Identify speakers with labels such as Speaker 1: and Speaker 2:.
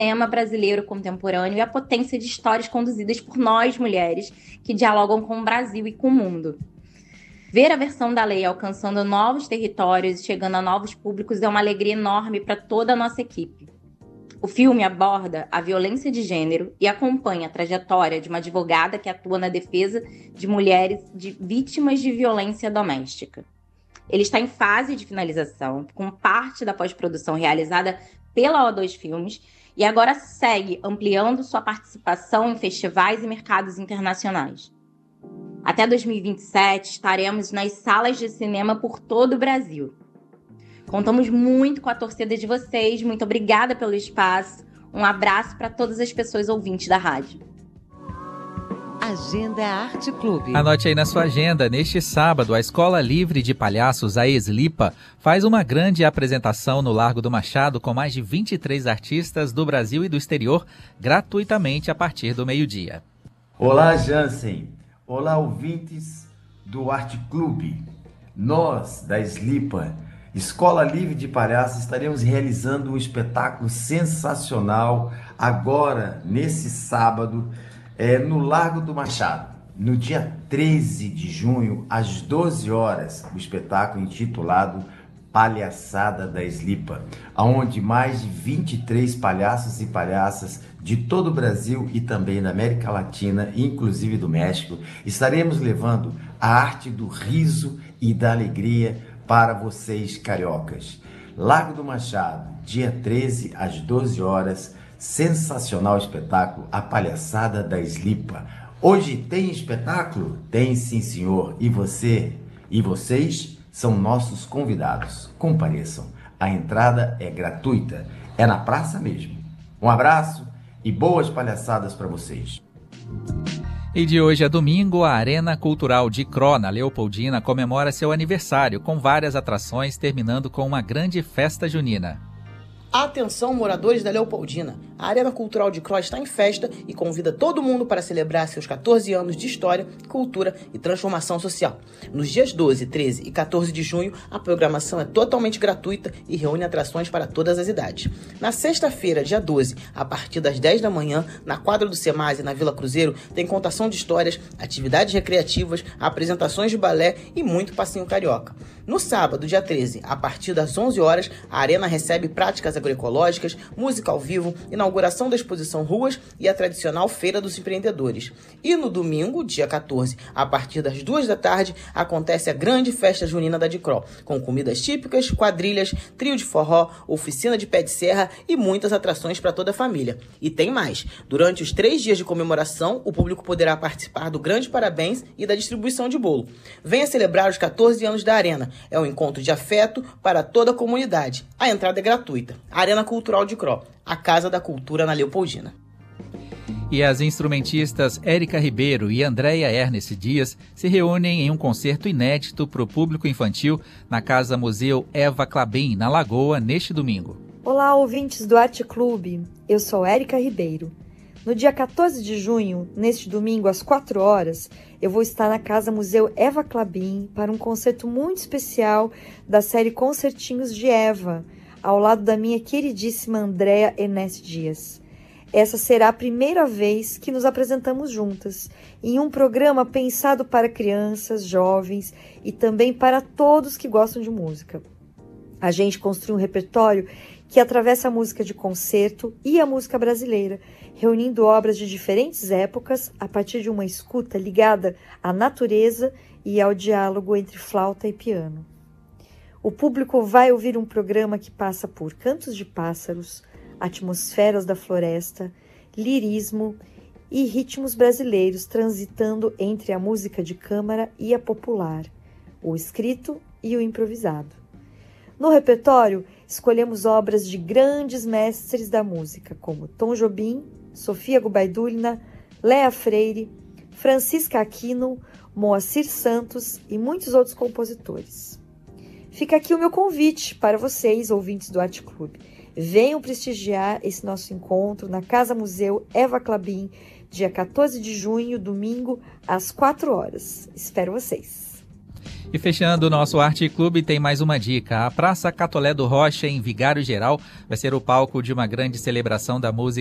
Speaker 1: cinema brasileiro contemporâneo e a potência de histórias conduzidas por nós, mulheres, que dialogam com o Brasil e com o mundo. Ver a versão da lei alcançando novos territórios e chegando a novos públicos é uma alegria enorme para toda a nossa equipe. O filme aborda a violência de gênero e acompanha a trajetória de uma advogada que atua na defesa de mulheres vítimas de violência doméstica. Ele está em fase de finalização, com parte da pós-produção realizada pela O2 Filmes, e agora segue ampliando sua participação em festivais e mercados internacionais. Até 2027, estaremos nas salas de cinema por todo o Brasil. Contamos muito com a torcida de vocês. Muito obrigada pelo espaço. Um abraço para todas as pessoas ouvintes da rádio.
Speaker 2: Agenda Arte Clube.
Speaker 3: Anote aí na sua agenda, neste sábado, a Escola Livre de Palhaços, a Eslipa, faz uma grande apresentação no Largo do Machado com mais de 23 artistas do Brasil e do exterior, gratuitamente a partir do meio-dia.
Speaker 4: Olá, Jansen. Olá, ouvintes do Arte Clube. Nós, da Eslipa, Escola Livre de Palhaços, estaremos realizando um espetáculo sensacional agora, nesse sábado, no Largo do Machado, no dia 13 de junho, às 12 horas, o espetáculo intitulado Palhaçada da Eslipa, onde mais de 23 palhaços e palhaças de todo o Brasil e também da América Latina, inclusive do México, estaremos levando a arte do riso e da alegria para vocês, cariocas. Largo do Machado, dia 13, às 12 horas, sensacional espetáculo, a Palhaçada da Eslipa. Hoje tem espetáculo? Tem sim, senhor. E você e vocês são nossos convidados. Compareçam. A entrada é gratuita. É na praça mesmo. Um abraço e boas palhaçadas para vocês.
Speaker 3: E de hoje a domingo, a Arena Cultural Dicró, na Leopoldina, comemora seu aniversário, com várias atrações, terminando com uma grande festa junina.
Speaker 5: Atenção, moradores da Leopoldina! A Arena Cultural Dicró está em festa e convida todo mundo para celebrar seus 14 anos de história, cultura e transformação social. Nos dias 12, 13 e 14 de junho, a programação é totalmente gratuita e reúne atrações para todas as idades. Na sexta-feira, dia 12, a partir das 10 da manhã, na quadra do Semase, na Vila Cruzeiro, tem contação de histórias, atividades recreativas, apresentações de balé e muito passinho carioca. No sábado, dia 13, a partir das 11 horas, a Arena recebe práticas agroecológicas, música ao vivo, inauguração da exposição Ruas e a tradicional Feira dos Empreendedores. E no domingo, dia 14, a partir das 2 da tarde, acontece a grande festa junina da Dicró, com comidas típicas, quadrilhas, trio de forró, oficina de pé de serra e muitas atrações para toda a família. E tem mais! Durante os 3 dias de comemoração, o público poderá participar do grande parabéns e da distribuição de bolo. Venha celebrar os 14 anos da Arena. É um encontro de afeto para toda a comunidade. A entrada é gratuita. Arena Cultural Dicró, a Casa da Cultura na Leopoldina.
Speaker 3: E as instrumentistas Érica Ribeiro e Andréia Ernest Dias se reúnem em um concerto inédito para o público infantil na Casa Museu Eva Clabin, na Lagoa, neste domingo.
Speaker 6: Olá, ouvintes do Arte Clube. Eu sou Érica Ribeiro. No dia 14 de junho, neste domingo, às 4 horas, eu vou estar na Casa Museu Eva Clabin para um concerto muito especial da série Concertinhos de Eva, ao lado da minha queridíssima Andréia Ernest Dias. Essa será a primeira vez que nos apresentamos juntas, em um programa pensado para crianças, jovens e também para todos que gostam de música. A gente construiu um repertório que atravessa a música de concerto e a música brasileira, reunindo obras de diferentes épocas a partir de uma escuta ligada à natureza e ao diálogo entre flauta e piano. O público vai ouvir um programa que passa por cantos de pássaros, atmosferas da floresta, lirismo e ritmos brasileiros transitando entre a música de câmara e a popular, o escrito e o improvisado. No repertório, escolhemos obras de grandes mestres da música, como Tom Jobim, Sofia Gubaidulina, Léa Freire, Francisca Aquino, Moacir Santos e muitos outros compositores. Fica aqui o meu convite para vocês, ouvintes do Arte Clube. Venham prestigiar esse nosso encontro na Casa Museu Eva Clabin, dia 14 de junho, domingo, às 4 horas. Espero vocês.
Speaker 3: E fechando o nosso Arte Clube, tem mais uma dica. A Praça Catolé do Rocha, em Vigário Geral, vai ser o palco de uma grande celebração da música